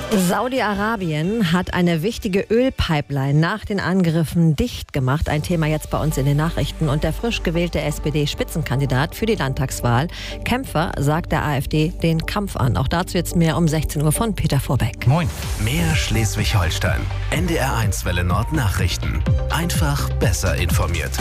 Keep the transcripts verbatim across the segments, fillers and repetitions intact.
Saudi-Arabien hat eine wichtige Ölpipeline nach den Angriffen dicht gemacht. Ein Thema jetzt bei uns in den Nachrichten. Und der frisch gewählte S P D-Spitzenkandidat für die Landtagswahl, Kämpfer, sagt der AfD den Kampf an. Auch dazu jetzt mehr um sechzehn Uhr von Peter Vorbeck. Moin. Mehr Schleswig-Holstein. N D R eins Welle Nord Nachrichten. Einfach besser informiert.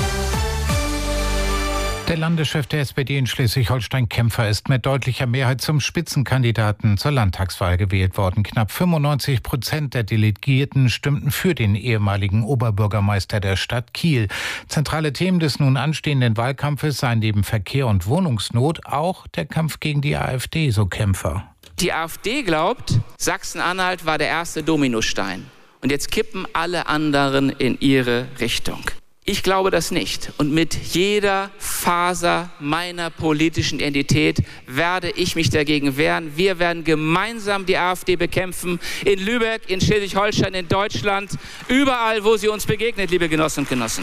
Der Landeschef der S P D in Schleswig-Holstein, Kämpfer, ist mit deutlicher Mehrheit zum Spitzenkandidaten zur Landtagswahl gewählt worden. Knapp fünfundneunzig Prozent der Delegierten stimmten für den ehemaligen Oberbürgermeister der Stadt Kiel. Zentrale Themen des nun anstehenden Wahlkampfes seien neben Verkehr und Wohnungsnot auch der Kampf gegen die AfD, so Kämpfer. Die AfD glaubt, Sachsen-Anhalt war der erste Dominostein. Und jetzt kippen alle anderen in ihre Richtung. Ich glaube das nicht. Und mit jeder Faser meiner politischen Identität werde ich mich dagegen wehren. Wir werden gemeinsam die AfD bekämpfen. In Lübeck, in Schleswig-Holstein, in Deutschland. Überall, wo sie uns begegnet, liebe Genossinnen und Genossen.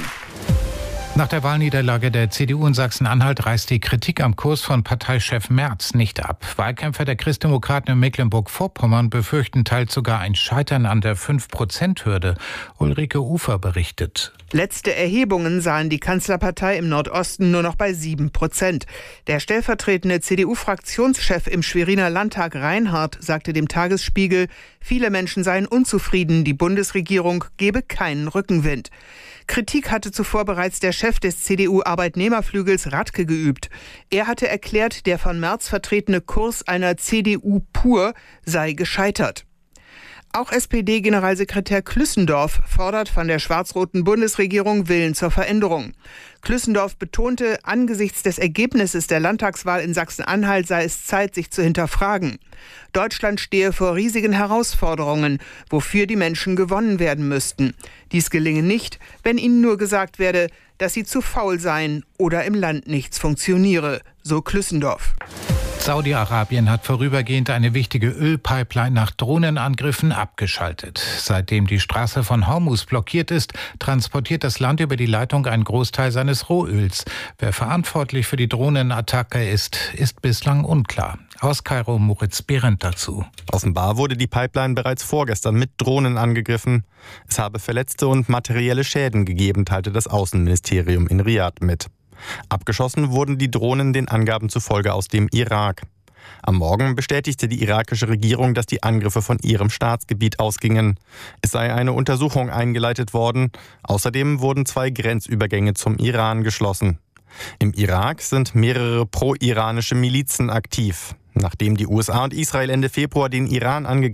Nach der Wahlniederlage der C D U in Sachsen-Anhalt reißt die Kritik am Kurs von Parteichef Merz nicht ab. Wahlkämpfer der Christdemokraten in Mecklenburg-Vorpommern befürchten teils sogar ein Scheitern an der fünf Prozent Hürde. Ulrike Ufer berichtet. Letzte Erhebungen sahen die Kanzlerpartei im Nordosten nur noch bei sieben Prozent. Der stellvertretende C D U-Fraktionschef im Schweriner Landtag Reinhardt sagte dem Tagesspiegel, viele Menschen seien unzufrieden, die Bundesregierung gebe keinen Rückenwind. Kritik hatte zuvor bereits der Chef des C D U-Arbeitnehmerflügels Radke geübt. Er hatte erklärt, der von Merz vertretene Kurs einer C D U pur sei gescheitert. Auch S P D-Generalsekretär Klüssendorf fordert von der schwarz-roten Bundesregierung Willen zur Veränderung. Klüssendorf betonte, angesichts des Ergebnisses der Landtagswahl in Sachsen-Anhalt sei es Zeit, sich zu hinterfragen. Deutschland stehe vor riesigen Herausforderungen, wofür die Menschen gewonnen werden müssten. Dies gelinge nicht, wenn ihnen nur gesagt werde, dass sie zu faul seien oder im Land nichts funktioniere, so Klüssendorf. Saudi-Arabien hat vorübergehend eine wichtige Ölpipeline nach Drohnenangriffen abgeschaltet. Seitdem die Straße von Hormuz blockiert ist, transportiert das Land über die Leitung einen Großteil seines Rohöls. Wer verantwortlich für die Drohnenattacke ist, ist bislang unklar. Aus Kairo Moritz Behrendt dazu. Offenbar wurde die Pipeline bereits vorgestern mit Drohnen angegriffen. Es habe Verletzte und materielle Schäden gegeben, teilte das Außenministerium in Riad mit. Abgeschossen wurden die Drohnen den Angaben zufolge aus dem Irak. Am Morgen bestätigte die irakische Regierung, dass die Angriffe von ihrem Staatsgebiet ausgingen. Es sei eine Untersuchung eingeleitet worden. Außerdem wurden zwei Grenzübergänge zum Iran geschlossen. Im Irak sind mehrere pro-iranische Milizen aktiv. Nachdem die U S A und Israel Ende Februar den Iran angegriffen